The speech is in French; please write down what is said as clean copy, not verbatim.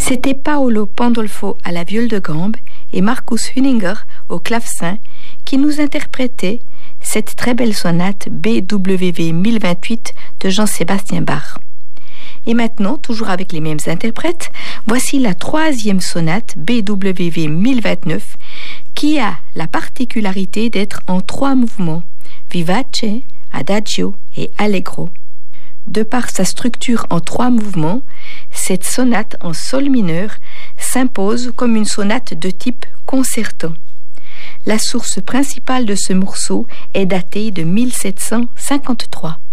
C'était Paolo Pandolfo à la viole de gambe et Markus Hüninger au clavecin qui nous interprétaient cette très belle sonate BWV 1028 de Jean-Sébastien Bach. Et maintenant, toujours avec les mêmes interprètes, voici la troisième sonate BWV 1029 qui a la particularité d'être en 3 mouvements, vivace, adagio et allegro. De par sa structure en 3 mouvements, cette sonate en sol mineur s'impose comme une sonate de type concertant. La source principale de ce morceau est datée de 1753.